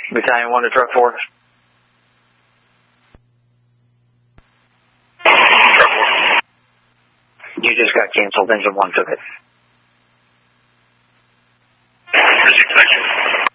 Battalion 1 to truck 4. Truck 4. You just got canceled. Engine 1 took it. Proceed to action.